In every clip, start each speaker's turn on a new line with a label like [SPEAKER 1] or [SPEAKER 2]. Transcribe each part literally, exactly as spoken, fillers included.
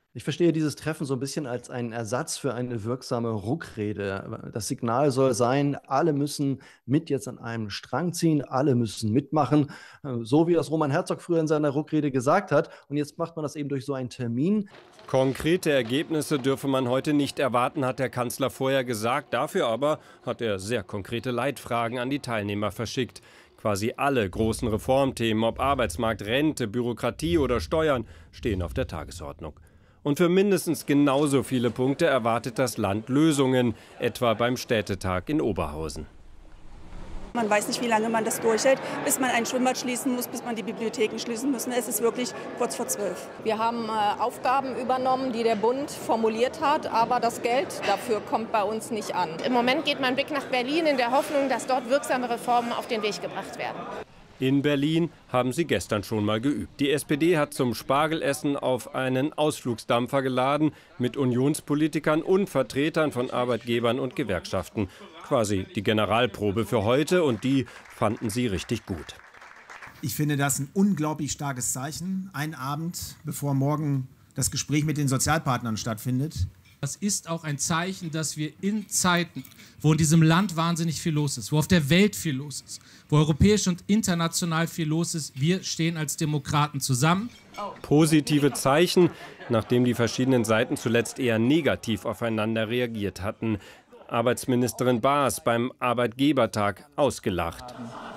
[SPEAKER 1] Ich verstehe dieses Treffen so ein bisschen als einen Ersatz für eine wirksame Ruckrede. Das Signal soll sein, alle müssen mit jetzt an einem Strang ziehen, alle müssen mitmachen, äh, so wie das Roman Herzog früher in seiner Ruckrede gesagt hat. Und jetzt macht man das eben durch so einen Termin.
[SPEAKER 2] Konkrete Ergebnisse dürfe man heute nicht erwarten, hat der Kanzler vorher gesagt. Dafür aber hat er sehr konkrete Leitfragen an die Teilnehmer verschickt. Quasi alle großen Reformthemen, ob Arbeitsmarkt, Rente, Bürokratie oder Steuern, stehen auf der Tagesordnung. Und für mindestens genauso viele Punkte erwartet das Land Lösungen, etwa beim Städtetag in Oberhausen.
[SPEAKER 3] Man weiß nicht, wie lange man das durchhält, bis man ein Schwimmbad schließen muss, bis man die Bibliotheken schließen muss. Es ist wirklich kurz vor zwölf.
[SPEAKER 4] Wir haben äh, Aufgaben übernommen, die der Bund formuliert hat, aber das Geld dafür kommt bei uns nicht an.
[SPEAKER 5] Im Moment geht mein Blick nach Berlin in der Hoffnung, dass dort wirksame Reformen auf den Weg gebracht werden.
[SPEAKER 2] In Berlin haben sie gestern schon mal geübt. Die S P D hat zum Spargelessen auf einen Ausflugsdampfer geladen mit Unionspolitikern und Vertretern von Arbeitgebern und Gewerkschaften. Quasi die Generalprobe für heute, und die fanden sie richtig gut.
[SPEAKER 6] Ich finde das ein unglaublich starkes Zeichen. Ein Abend, bevor morgen das Gespräch mit den Sozialpartnern stattfindet.
[SPEAKER 7] Das ist auch ein Zeichen, dass wir in Zeiten, wo in diesem Land wahnsinnig viel los ist, wo auf der Welt viel los ist, wo europäisch und international viel los ist, wir stehen als Demokraten zusammen.
[SPEAKER 2] Positive Zeichen, nachdem die verschiedenen Seiten zuletzt eher negativ aufeinander reagiert hatten. Arbeitsministerin Baas beim Arbeitgebertag ausgelacht.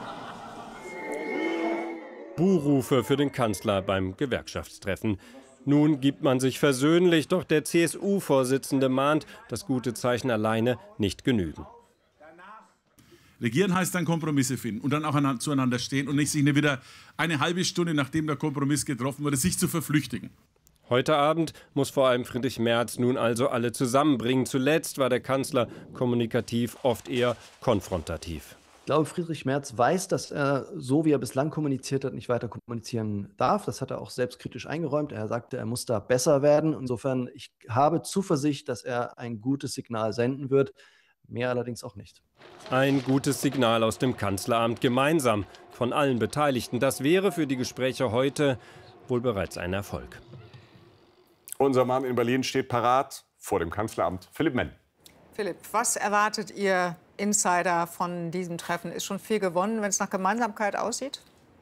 [SPEAKER 2] Buhrufe für den Kanzler beim Gewerkschaftstreffen. Nun gibt man sich versöhnlich, doch der C S U-Vorsitzende mahnt, dass gute Zeichen alleine nicht genügen.
[SPEAKER 8] Regieren heißt dann Kompromisse finden und dann auch zueinander stehen und nicht sich wieder eine halbe Stunde, nachdem der Kompromiss getroffen wurde, sich zu verflüchtigen.
[SPEAKER 2] Heute Abend muss vor allem Friedrich Merz nun also alle zusammenbringen. Zuletzt war der Kanzler kommunikativ oft eher konfrontativ.
[SPEAKER 1] Ich glaube, Friedrich Merz weiß, dass er, so wie er bislang kommuniziert hat, nicht weiter kommunizieren darf. Das hat er auch selbstkritisch eingeräumt. Er sagte, er muss da besser werden. Insofern, ich habe Zuversicht, dass er ein gutes Signal senden wird. Mehr allerdings auch nicht.
[SPEAKER 2] Ein gutes Signal aus dem Kanzleramt, gemeinsam von allen Beteiligten. Das wäre für die Gespräche heute wohl bereits ein Erfolg.
[SPEAKER 9] Unser Mann in Berlin steht parat vor dem Kanzleramt. Philipp Menn.
[SPEAKER 10] Philipp, was erwartet ihr Insider von diesem Treffen? Ist schon viel gewonnen, wenn es nach Gemeinsamkeit aussieht?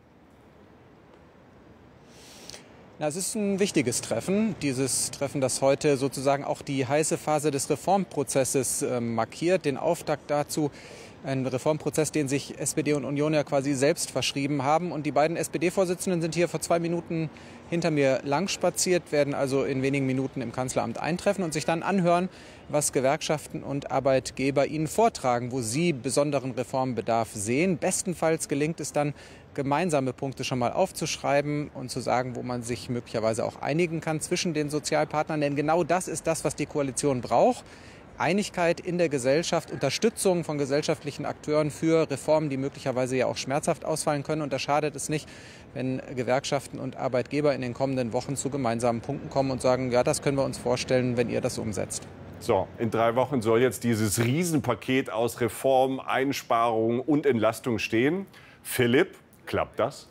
[SPEAKER 11] Na, es ist ein wichtiges Treffen. Dieses Treffen, das heute sozusagen auch die heiße Phase des Reformprozesses äh, markiert, den Auftakt dazu. Ein Reformprozess, den sich S P D und Union ja quasi selbst verschrieben haben. Und die beiden S P D-Vorsitzenden sind hier vor zwei Minuten hinter mir lang spaziert, werden also in wenigen Minuten im Kanzleramt eintreffen und sich dann anhören, was Gewerkschaften und Arbeitgeber ihnen vortragen, wo sie besonderen Reformbedarf sehen. Bestenfalls gelingt es dann, gemeinsame Punkte schon mal aufzuschreiben und zu sagen, wo man sich möglicherweise auch einigen kann zwischen den Sozialpartnern. Denn genau das ist das, was die Koalition braucht. Einigkeit in der Gesellschaft, Unterstützung von gesellschaftlichen Akteuren für Reformen, die möglicherweise ja auch schmerzhaft ausfallen können. Und da schadet es nicht, wenn Gewerkschaften und Arbeitgeber in den kommenden Wochen zu gemeinsamen Punkten kommen und sagen, ja, das können wir uns vorstellen, wenn ihr das umsetzt.
[SPEAKER 9] So, in drei Wochen soll jetzt dieses Riesenpaket aus Reform, Einsparungen und Entlastung stehen. Philipp, klappt das?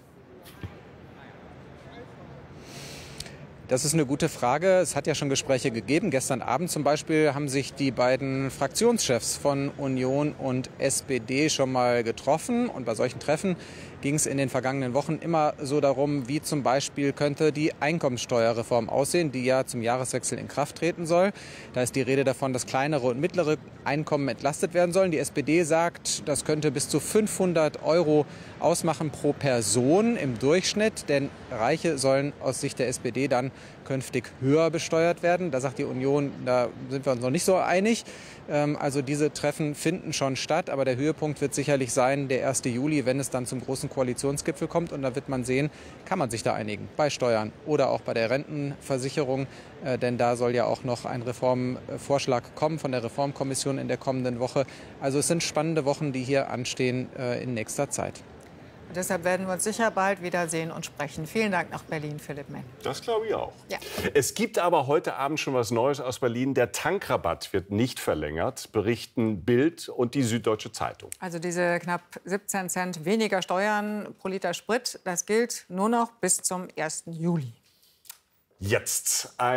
[SPEAKER 11] Das ist eine gute Frage. Es hat ja schon Gespräche gegeben. Gestern Abend zum Beispiel haben sich die beiden Fraktionschefs von Union und S P D schon mal getroffen. Und bei solchen Treffen ging es in den vergangenen Wochen immer so darum, wie zum Beispiel könnte die Einkommenssteuerreform aussehen, die ja zum Jahreswechsel in Kraft treten soll. Da ist die Rede davon, dass kleinere und mittlere Einkommen entlastet werden sollen. Die S P D sagt, das könnte bis zu fünfhundert Euro ausmachen pro Person im Durchschnitt. Denn Reiche sollen aus Sicht der S P D dann künftig höher besteuert werden. Da sagt die Union, da sind wir uns noch nicht so einig. Also diese Treffen finden schon statt, aber der Höhepunkt wird sicherlich sein, der erste Juli, wenn es dann zum großen Koalitionsgipfel kommt. Und da wird man sehen, kann man sich da einigen, bei Steuern oder auch bei der Rentenversicherung. Denn da soll ja auch noch ein Reformvorschlag kommen von der Reformkommission in der kommenden Woche. Also es sind spannende Wochen, die hier anstehen in nächster Zeit.
[SPEAKER 10] Und deshalb werden wir uns sicher bald wiedersehen und sprechen. Vielen Dank nach Berlin, Philipp Menn.
[SPEAKER 9] Das glaube ich auch.
[SPEAKER 10] Ja.
[SPEAKER 9] Es gibt aber heute Abend schon was Neues aus Berlin. Der Tankrabatt wird nicht verlängert, berichten Bild und die Süddeutsche Zeitung.
[SPEAKER 10] Also diese knapp siebzehn Cent weniger Steuern pro Liter Sprit, das gilt nur noch bis zum ersten Juli.
[SPEAKER 9] Jetzt ein